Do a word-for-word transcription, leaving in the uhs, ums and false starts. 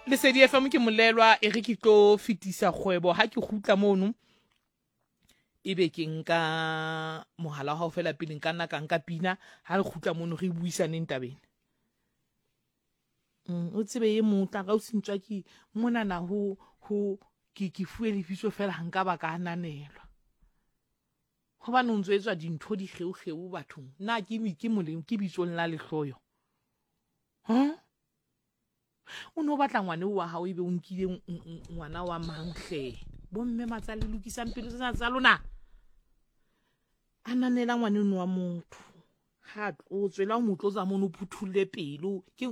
Lesedi F M ke molelwa e re ke tlo fetisa kgwebo ha ke gutla mono ebe ke nka mohala wa hao fela pele nka nna ka nka pina ha re gutla mono re buisaneng tabeng. O tsebe ye motla ka o sentswa ke mona na ho ho ke ke fuwe lebitso fela ha nka ba ka ananelwa. Hobane o ntso etswa dintho di kgeu-kgeu bathong. Na ke ke moleng ke bitsong la lehloyo. Ha? O no batla ngwane wa hao ebe o nkile ngwana wa manhle. Bo mme matsa le lokisang pelo tsena tsa lona. Ananela ngwane wa motho. Ha tlo tswela o motlotsa mono phuthulle pelo. Ke